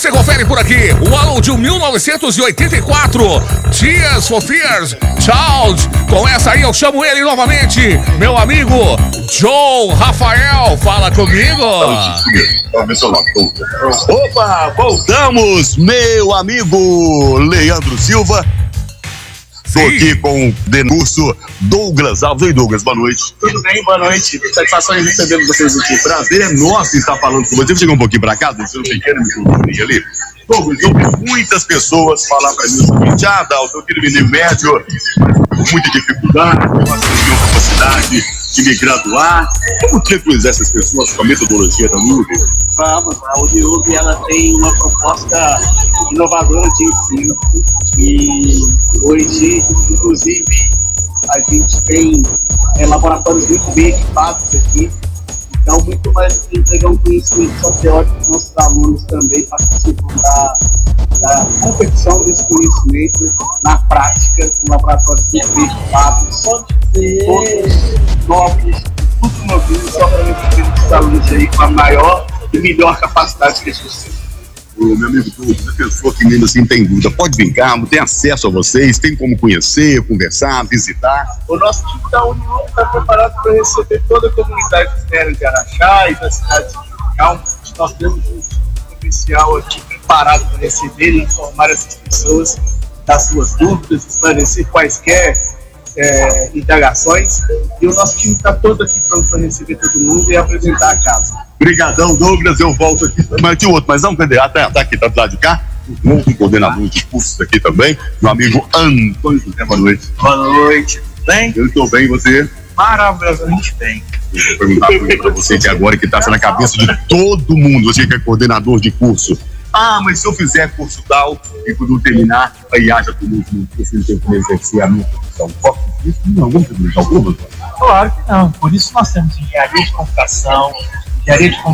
Você confere por aqui o álbum de 1984, Tears for Fears, Child. Com essa aí eu chamo ele novamente, meu amigo Joe Rafael. Fala comigo. Opa, voltamos, meu amigo Leandro Silva. Estou aqui com o denúncio Douglas Alves. Oi, Douglas, boa noite. Tudo bem, boa noite. Satisfação em receber vocês aqui. Prazer é nosso estar falando com você. Vou chegar um pouquinho para cá, deixa eu pequeno microfone ali. Douglas, eu vi muitas pessoas falar para mim o seguinte: Dalton, eu queria menino médio, com muita dificuldade, eu não tenho capacidade de me graduar. Como traduzir essas pessoas com a metodologia da UB? Vamos, a UB ela tem uma proposta inovadora de ensino e hoje, inclusive, a gente tem laboratórios muito bem equipados aqui. Então, muito mais do que entregar um conhecimento só teórico, nossos alunos também participam da competição desse conhecimento na prática, com laboratórios muito bem equipados, todos novos, tudo novinho, só para receber os alunos aí com a maior e melhor capacidade que a gente tem. Meu amigo Douglas, a pessoa que ainda assim tem dúvida, pode vir cá, tem acesso a vocês, tem como conhecer, conversar, visitar. O nosso time da União está preparado para receber toda a comunidade externa de Araxá e da cidade de Calma. Nós temos um oficial aqui preparado para receber e informar essas pessoas das suas dúvidas, esclarecer quaisquer indagações. E o nosso time está todo aqui pronto para receber todo mundo e apresentar a casa. Obrigadão, Douglas, eu volto aqui. Mas tinha outro, mas não, cadê? Tá aqui, tá do lado de cá. Um coordenador de cursos aqui também, meu amigo Antônio José, boa noite. Boa noite, tudo bem? Eu estou bem, e você? Maravilhosamente bem. Eu vou perguntar para você que agora que está na cabeça de todo mundo, você que é coordenador de curso. Mas se eu fizer curso tal e quando eu terminar, aí haja tudo no curso, eu tenho que exercer a minha profissão. Não, vamos terminar o curso? Claro que não, por isso nós temos engenharia de computação, engenharia de